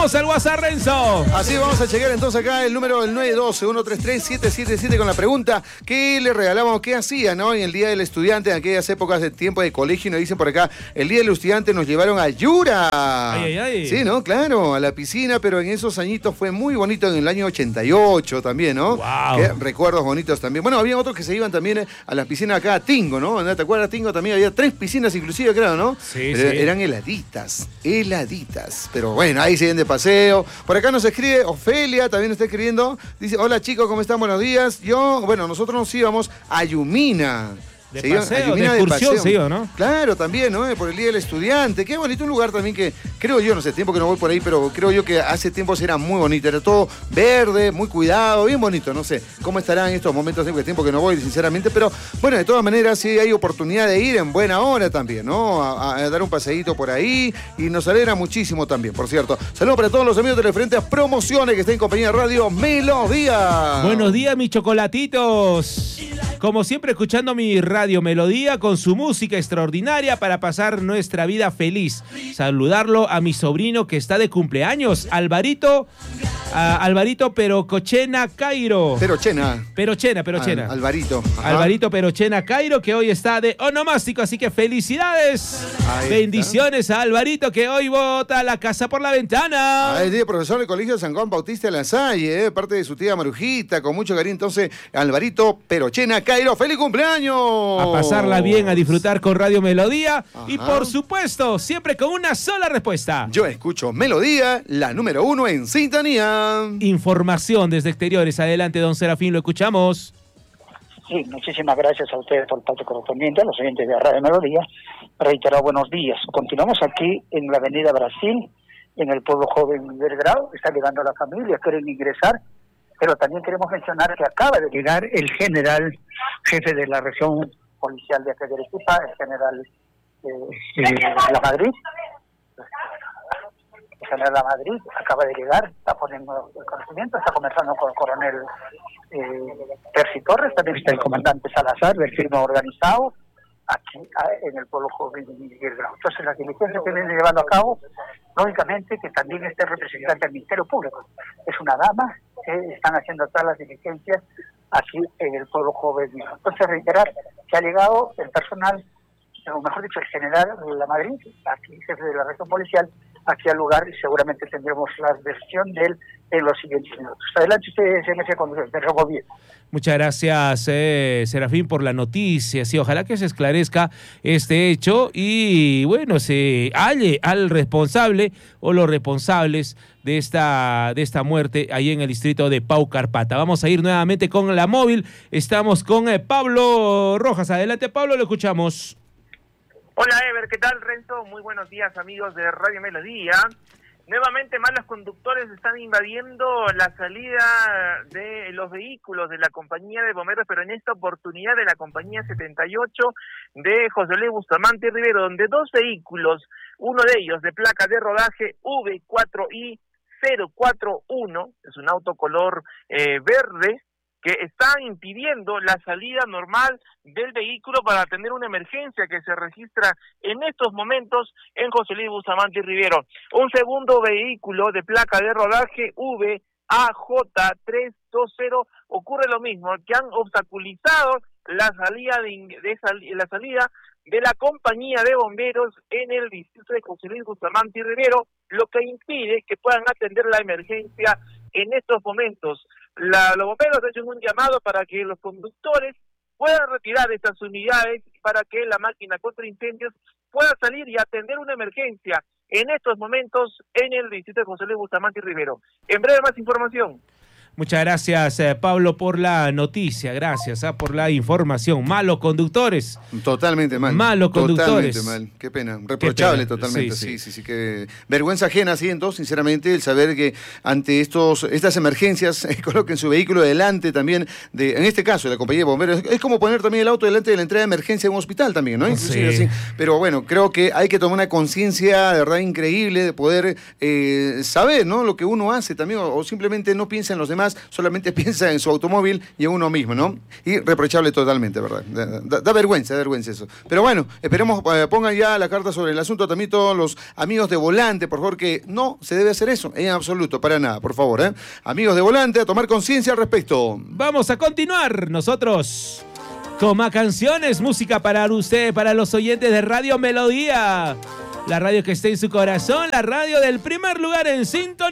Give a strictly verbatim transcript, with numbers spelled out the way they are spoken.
Vamos al WhatsApp, Renzo. Así vamos a chequear entonces acá el número del nueve uno dos, uno tres tres, siete siete siete con la pregunta: ¿qué le regalamos? ¿Qué hacía, no? En el Día del Estudiante, en aquellas épocas de tiempo de colegio, nos dicen por acá, el Día del Estudiante nos llevaron a Yura. Ay, ay, ay. Sí, ¿no? Claro, a la piscina, pero en esos añitos fue muy bonito, en el año ochenta y ocho también, ¿no? Wow. Qué recuerdos bonitos también. Bueno, había otros que se iban también a las piscinas acá a Tingo, ¿no? ¿Te acuerdas, Tingo? También había tres piscinas inclusive, creo, ¿no? Sí, pero sí. Eran heladitas, heladitas. Pero bueno, ahí se iban de paseo. Por acá nos escribe Ofelia, también está escribiendo. Dice, hola chicos, ¿cómo están? Buenos días. Yo, bueno, nosotros nos íbamos a Yumina. De Se iban- paseo, a Yumina de excursión paseo. se iba, ¿no? Claro, también, ¿no? Por el Día del Estudiante. Qué bonito, un lugar también que, creo yo, no sé, tiempo que no voy por ahí, pero creo yo que hace tiempo era muy bonito. Era todo verde, muy cuidado, bien bonito. No sé cómo estarán en estos momentos, de tiempo que no voy, sinceramente, pero bueno, de todas maneras, sí hay oportunidad de ir en buena hora también, ¿no? A, a dar un paseíto por ahí y nos alegra muchísimo también, por cierto. Saludos para todos los amigos de diferentes promociones que estén en compañía de Radio Melodía. Buenos días, mis chocolatitos. Como siempre, escuchando mi Radio Melodía con su música extraordinaria para pasar nuestra vida feliz. Saludarlo a mi sobrino que está de cumpleaños, Alvarito, a Alvarito Perocochena Cairo. Perochena. Perochena, Perochena. Al- Alvarito. Ajá. Alvarito Perochena Cairo, que hoy está de onomástico, así que felicidades. Ahí Bendiciones a Alvarito, que hoy bota la casa por la ventana. Ah, es día profesor del Colegio San Juan Bautista de la Salle, eh, parte de su tía Marujita, con mucho cariño. Entonces, Alvarito Perochena Cairo, ¡feliz cumpleaños! A pasarla bien, a disfrutar con Radio Melodía. Ajá. Y por supuesto, siempre con una sola respuesta. Yo escucho Melodía, la número uno en sintonía. Información desde exteriores. Adelante, don Serafín, lo escuchamos. Sí, muchísimas gracias a ustedes por el parte correspondiente, a los oyentes de Radio Melodía. Reiterado buenos días. Continuamos aquí en la Avenida Brasil, en el pueblo joven Belgrado. Está llegando la familia, quieren ingresar, pero también queremos mencionar que acaba de llegar el general jefe de la región policial de acá de Arequipa, el general eh, eh, La Madrid. El general La Madrid acaba de llegar, está poniendo el conocimiento, está conversando con el coronel eh, Percy Torres, también está el comandante Salazar del firma organizado aquí a, en el pueblo joven de Miguel Grau. Entonces las diligencias que vienen llevando a cabo, lógicamente que también este representante del Ministerio Público, es una dama, que están haciendo todas las diligencias aquí en el pueblo joven. Entonces reiterar que ha llegado el personal, o mejor dicho el general de La Madrid, aquí jefe de la región policial, aquí al lugar, y seguramente tendremos la versión de él en los siguientes minutos. Adelante ustedes en ese conductor, te robo bien. Muchas gracias, eh, Serafín, por la noticia. Sí, ojalá que se esclarezca este hecho y, bueno, se halle al responsable o los responsables de esta, de esta muerte ahí en el distrito de Pau Carpata. Vamos a ir nuevamente con la móvil. Estamos con eh, Pablo Rojas. Adelante, Pablo, lo escuchamos. Hola Ever, ¿qué tal Renzo? Muy buenos días amigos de Radio Melodía. Nuevamente malos conductores están invadiendo la salida de los vehículos de la compañía de bomberos, pero en esta oportunidad de la compañía setenta y ocho de José Luis Bustamante Rivero, donde dos vehículos, uno de ellos de placa de rodaje V cuatro I cero cuatro uno, es un auto color eh, verde, que están impidiendo la salida normal del vehículo para atender una emergencia que se registra en estos momentos en José Luis Bustamante Rivero. Un segundo vehículo de placa de rodaje V A J tres dos cero ocurre lo mismo, que han obstaculizado la salida de, de sal, la salida de la compañía de bomberos en el distrito de José Luis Bustamante Rivero, lo que impide que puedan atender la emergencia en estos momentos. La, los bomberos han hecho un llamado para que los conductores puedan retirar estas unidades para que la máquina contra incendios pueda salir y atender una emergencia en estos momentos en el distrito de José Luis Bustamante Rivero. En breve más información. Muchas gracias, eh, Pablo, por la noticia. Gracias eh, por la información. Malos conductores. Totalmente mal. Malos conductores. Totalmente mal. Qué pena. Reprochable. Qué pena. Totalmente. Sí, sí, sí, sí, sí. Que vergüenza ajena, siento, sinceramente, el saber que ante estos estas emergencias eh, coloquen su vehículo delante también, de, en este caso, de la compañía de bomberos. Es, es como poner también el auto delante de la entrada de emergencia de un hospital también, ¿no? Inclusive Sí. así. Pero bueno, creo que hay que tomar una conciencia de verdad increíble de poder eh, saber, ¿no? Lo que uno hace también, o, o simplemente no piensa en los demás. demás solamente piensa en su automóvil y en uno mismo, ¿no? Y reprochable totalmente, ¿verdad? Da, da, da vergüenza, da vergüenza eso. Pero bueno, esperemos, eh, pongan ya la carta sobre el asunto también todos los amigos de Volante, por favor, que no se debe hacer eso, en absoluto, para nada, por favor, ¿eh? Amigos de Volante, a tomar conciencia al respecto. Vamos a continuar nosotros con más canciones, música para usted, para los oyentes de Radio Melodía. La radio que está en su corazón, la radio del primer lugar en sintonía.